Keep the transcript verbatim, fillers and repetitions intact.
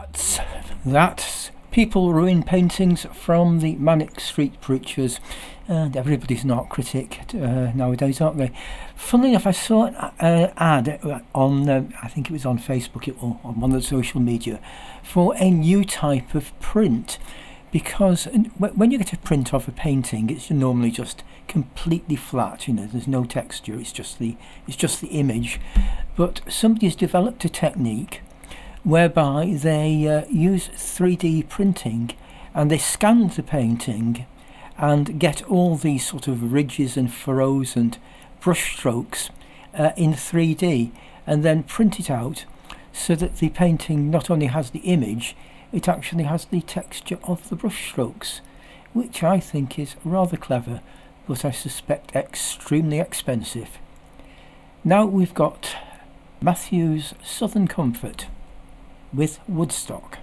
That's that's People Ruin Paintings from the Manic Street Preachers, and everybody's an art critic uh, nowadays, aren't they? Funnily enough, I saw an uh, ad on, uh, I think it was on Facebook or on one of the social media, for a new type of print, because when you get a print of a painting, it's normally just completely flat. You know, there's no texture. It's just the it's just the image. But somebody's developed a technique whereby they uh, use three D printing, and they scan the painting and get all these sort of ridges and furrows and brush strokes uh, in three D, and then print it out so that the painting not only has the image, it actually has the texture of the brush strokes, which I think is rather clever, but I suspect extremely expensive. Now we've got Matthew's Southern Comfort with Woodstock.